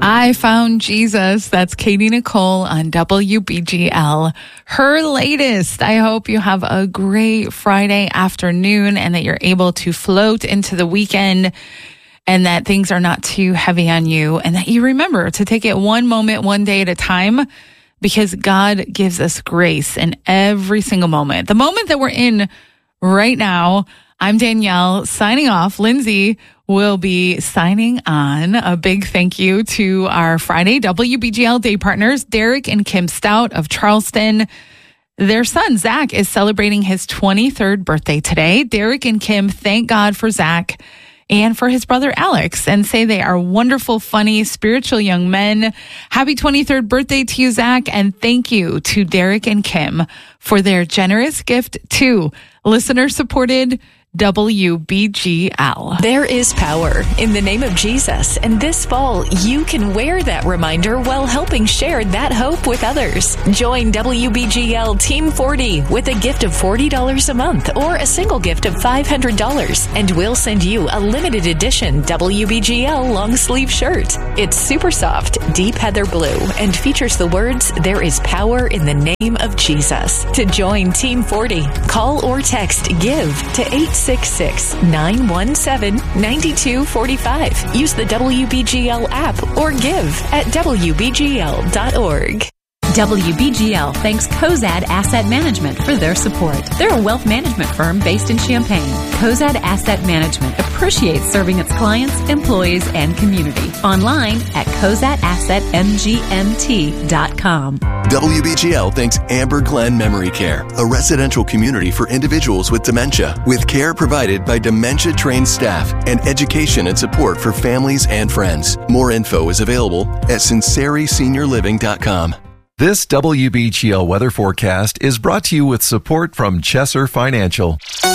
I Found Jesus. That's Katie Nicole on WBGL. Her latest. I hope you have a great Friday afternoon and that you're able to float into the weekend and that things are not too heavy on you and that you remember to take it one moment, one day at a time because God gives us grace in every single moment. The moment that we're in right now, I'm Danielle signing off. Lindsay will be signing on. A big thank you to our Friday WBGL day partners, Derek and Kim Stout of Charleston. Their son, Zach, is celebrating his 23rd birthday today. Derek and Kim thank God for Zach and for his brother, Alex, and say they are wonderful, funny, spiritual young men. Happy 23rd birthday to you, Zach, and thank you to Derek and Kim for their generous gift to listener-supported WBGL. There is power in the name of Jesus, and this fall you can wear that reminder while helping share that hope with others. Join WBGL Team 40 with a gift of $40 a month or a single gift of $500, and we'll send you a limited edition WBGL long sleeve shirt. It's super soft, deep heather blue, and features the words, "There is power in the name of Jesus." To join Team 40, call or text GIVE to 866-917-9245. Use the WBGL app or give at WBGL.org. WBGL thanks Cozad Asset Management for their support. They're a wealth management firm based in Champaign. Cozad Asset Management appreciates serving its clients, employees, and community. Online at cozadassetmgmt.com. WBGL thanks Amber Glen Memory Care, a residential community for individuals with dementia, with care provided by dementia-trained staff and education and support for families and friends. More info is available at sinceriseniorliving.com. This WBGL weather forecast is brought to you with support from Chesser Financial.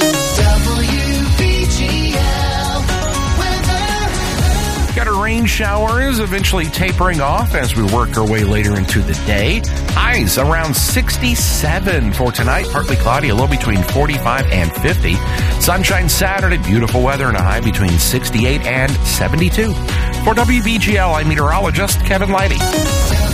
Got our rain showers eventually tapering off as we work our way later into the day. Highs around 67 for tonight. Partly cloudy, a low between 45 and 50. Sunshine Saturday, beautiful weather and a high between 68 and 72. For WBGL, I'm meteorologist Kevin Leidy.